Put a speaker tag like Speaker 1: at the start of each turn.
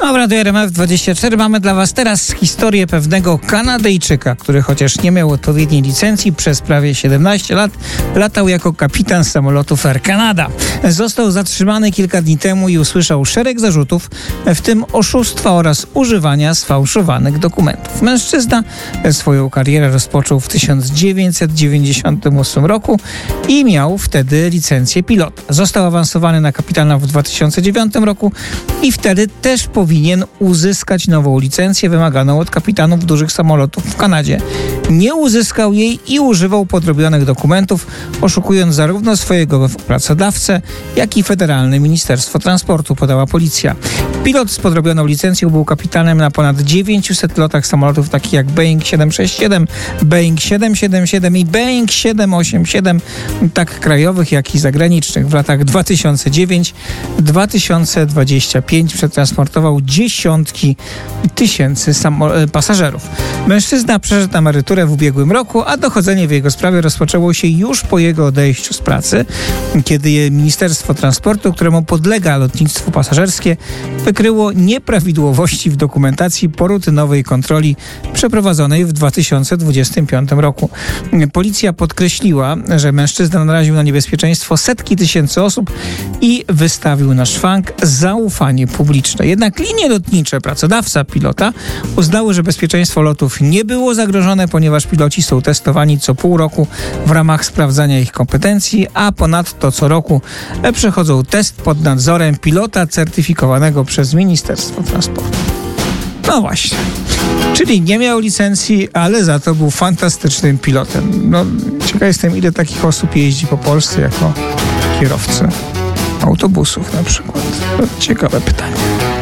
Speaker 1: Dobra, do RMF24 mamy dla Was teraz historię pewnego Kanadyjczyka, który chociaż nie miał odpowiedniej licencji, przez prawie 17 lat latał jako kapitan samolotów Air Canada. Został zatrzymany kilka dni temu i usłyszał szereg zarzutów, w tym oszustwa oraz używania sfałszowanych dokumentów. Mężczyzna swoją karierę rozpoczął w 1998 roku i miał wtedy licencję pilota. Został awansowany na kapitana w 2009 roku i wtedy też powinien uzyskać nową licencję wymaganą od kapitanów dużych samolotów w Kanadzie. Nie uzyskał jej i używał podrobionych dokumentów, oszukując zarówno swojego pracodawcę, jak i Federalne Ministerstwo Transportu, podała policja. Pilot z podrobioną licencją był kapitanem na ponad 900 lotach samolotów takich jak Boeing 767, Boeing 777 i Boeing 787, tak krajowych, jak i zagranicznych. W latach 2009-2025 przetransportował dziesiątki tysięcy pasażerów. Mężczyzna przeszedł emeryturę w ubiegłym roku, a dochodzenie w jego sprawie rozpoczęło się już po jego odejściu z pracy, kiedy Ministerstwo Transportu, któremu podlega lotnictwo pasażerskie, wykryło nieprawidłowości w dokumentacji po rutynowej kontroli przeprowadzonej w 2025 roku. Policja podkreśliła, że mężczyzna naraził na niebezpieczeństwo setki tysięcy osób i wystawił na szwank zaufanie publiczne. Jednak linie lotnicze, pracodawca pilota, uznały, że bezpieczeństwo lotów nie było zagrożone, ponieważ piloci są testowani co pół roku w ramach sprawdzania ich kompetencji, a ponadto co roku przechodzą test pod nadzorem pilota certyfikowanego przez Ministerstwo Transportu. No właśnie. Czyli nie miał licencji, ale za to był fantastycznym pilotem. No, ciekaw jestem, ile takich osób jeździ po Polsce jako kierowcy autobusów na przykład. To ciekawe pytanie.